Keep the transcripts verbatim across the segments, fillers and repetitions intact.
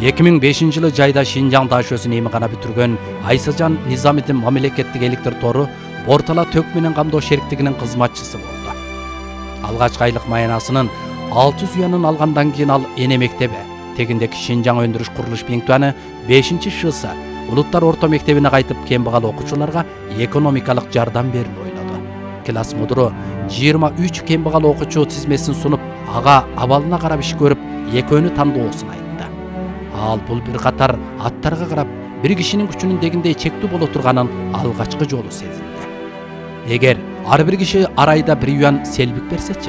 эки миң бешинчи жылы жайда Шинжаң дашөсүн эмгана бүтүргөн Айсажан Низамидин мамлекеттик электр тору Бортала төк менен камдоо шериктигинин кызматчысы болду. Алгачкы айлык маянасынын алты жүз юанын алгандан кийин ал эне мектеби тегиндеки Шинжаң өндүрүш курулуш биңтуаны бешинчи ШС улуттар орто мектебине кайтып кембагал окуучуларга экономикалык жардам берүүнү ойлоду. Класс мудуру жыйырма үч кембагал окуучу тизмесин сунуп, ага абалына карап иш көрүп, экөөнү тандоосун айтты. Ал бул бир катар аттарга карап, бир кишинин күчүнүн дегиндей чектүү боло турганын алгачкы жолу сезинди. Эгер ар бир киши арайда бир юан селбик берсечи,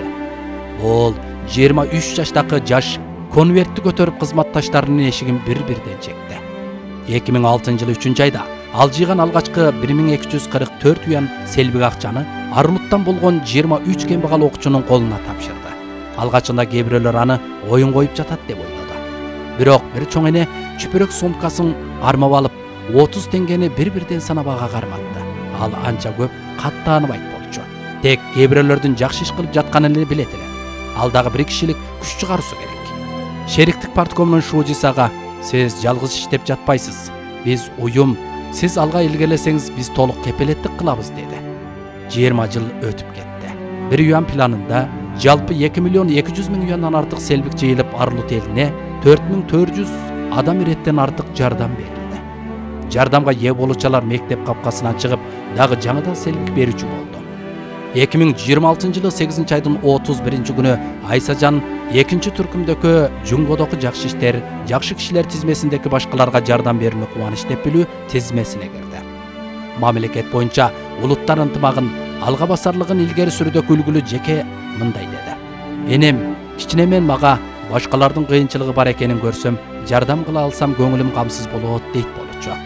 ол жыйырма үч жаштагы жаш конвертти көтөрүп кызматташтарынын эшигин бир-бирден чекти. эки миң алтынчы жылы үчүнчү айда ал жыйган алгачкы бир миң эки жүз кырк төрт юан селбик акчаны ар улуттан болгон жыйырма үч кембагал окуучунун колуна тапшырды. Алгачында кээ бирөөлөр аны оюн коюп жатат деп ойлоду. Бирок бир чоң эне чүпүрөк сумкасын кармап алып, отуз теңгени бир-бирден санап ага карматты. Ал анча көп каттаанып айтполчу. Тек кээ бирөөлөрдүн жакшы иш кылып жатканын эле билет эле. Ал дагы бир кишилик күч чыгаруусу керек. Шериктик парткомунун шуужису ага: "Сиз жалгыз иштеп жатпайсыз. Биз уюм, сиз алга илгерилесеңиз биз толук кепилеттик кылабыз" деди. жыйырма жыл өтүп кетти. Бир юан планында жалпы эки миллион эки жүз миң юандан артык селбик жыйылып, Арлут элине төрт миң төрт жүз адам иреттен артык жардам берилди. Жардамга ээ болуучулар мектеп капкасынан чыгып, дагы жаңыдан селбик берүүчү болду. эки миң жыйырма алтынчы жылы сегизинчи айдын отуз биринчи күнү Айсажан экинчи түркүмдөгү жуңгодогу жакшы иштер, жакшы кишилер тизмесиндеги башкаларга жардам берүүнү кубаныч деп билүү тизмесине кирди. Мамлекет боюнча улуттар ынтымагын, алга басарлыгын илгери сүрүүдөгү үлгүлүү жеке мындай деди: "Энем, кичинемен мага башкалардын кыйынчылыгы бар экенин көрсөм, жардам кыла алсам көңүлүм камсыз болот" дейт болот.